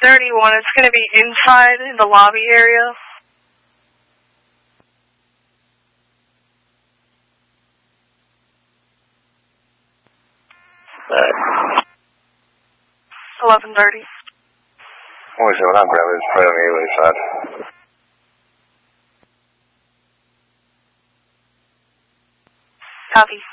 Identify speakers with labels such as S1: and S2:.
S1: 31. It's going to be inside in the lobby area.
S2: Alright.
S1: 11:30.
S2: Only 7, I'm grabbing this right on the Ely side.
S1: Copy.